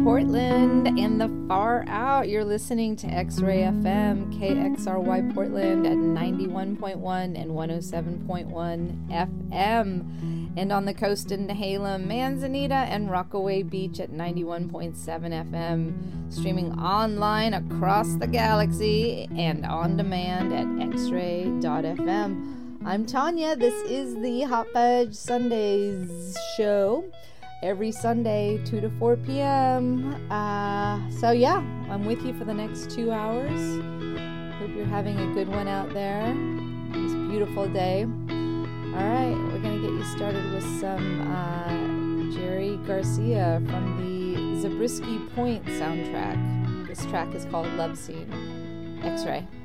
Portland and the far out. You're listening to X-Ray FM, KXRY Portland at 91.1 and 107.1 FM. And on the coast in Nehalem, Manzanita, and Rockaway Beach at 91.7 FM. Streaming online across the galaxy and on demand at xray.fm. I'm Tanya. This is the Hot Fudge Sundays show. Every Sunday, 2 to 4 p.m. So yeah, I'm with you for the next 2 hours. Hope you're having a good one out there. This beautiful day. All right, we're going to get you started with some Jerry Garcia from the Zabriskie Point soundtrack. This track is called Love Scene. X-Ray.